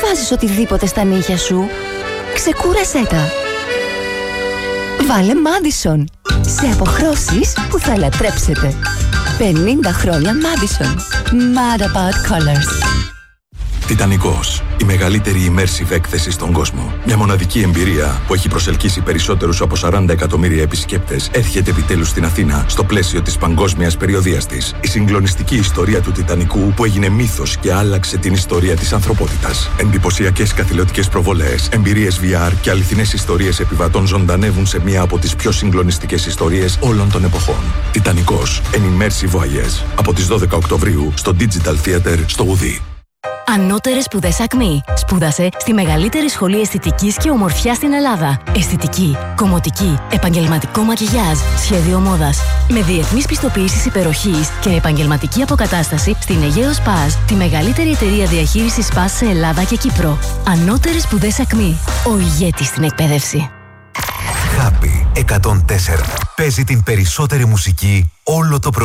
βάζεις οτιδήποτε στα νύχια σου. Ξεκούρασέ τα. Βάλε Madison. Σε αποχρώσεις που θα λατρέψετε. 50 χρόνια Madison. Mad about colors. Τιτανικός. Η μεγαλύτερη immersive έκθεση στον κόσμο. Μια μοναδική εμπειρία που έχει προσελκύσει περισσότερους από 40 εκατομμύρια επισκέπτες έρχεται επιτέλους στην Αθήνα στο πλαίσιο της παγκόσμιας περιοδείας της. Η συγκλονιστική ιστορία του Τιτανικού που έγινε μύθος και άλλαξε την ιστορία της ανθρωπότητας. Εντυπωσιακές καθηλωτικές προβολές, εμπειρίες VR και αληθινές ιστορίες επιβατών ζωντανεύουν σε μία από τις πιο συγκλονιστικές ιστορίες όλων των εποχών. Τιτανικός. An immersive voyage. Από τις 12 Οκτωβρίου στο Digital Theater στο Ουδί. Ανώτερες σπουδές Ακμή. Σπούδασε στη μεγαλύτερη σχολή αισθητικής και ομορφιάς στην Ελλάδα. Αισθητική, κομμωτική, επαγγελματικό μακιγιάζ, σχέδιο μόδας. Με διεθνείς πιστοποιήσεις υπεροχής και επαγγελματική αποκατάσταση στην Αιγαίο Σπας, τη μεγαλύτερη εταιρεία διαχείρισης σπας σε Ελλάδα και Κύπρο. Ανώτερες σπουδές Ακμή. Ο ηγέτης στην εκπαίδευση. Happy 104. Παίζει την περισσότερη μουσική όλο το